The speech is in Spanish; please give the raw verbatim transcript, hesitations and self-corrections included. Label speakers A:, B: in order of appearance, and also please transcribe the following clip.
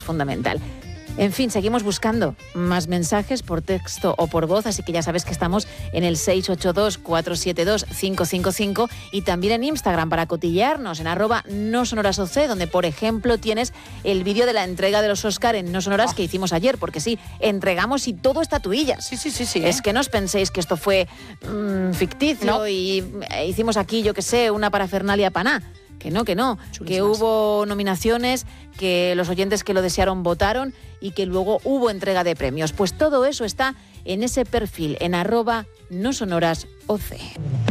A: fundamental. En fin, seguimos buscando más mensajes por texto o por voz, así que ya sabes que estamos en el seis ocho dos, cuatro siete dos, cinco cinco cinco y también en Instagram para cotillearnos en arroba no sonoras oc, donde por ejemplo tienes el vídeo de la entrega de los Óscar en No Sonoras oh. que hicimos ayer, porque sí, entregamos y todo estatuillas.
B: Sí, sí, sí, sí.
A: Es que no os penséis que esto fue mmm, ficticio no. y hicimos aquí, yo qué sé, una parafernalia paná. Que no, que no, Chulísimas. Que hubo nominaciones, que los oyentes que lo desearon votaron y que luego hubo entrega de premios. Pues todo eso está en ese perfil, en arroba no sonoras oc.